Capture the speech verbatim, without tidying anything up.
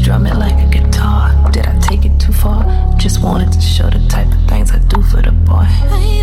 strum it like a guitar. Did I take it too far? Just wanted to show the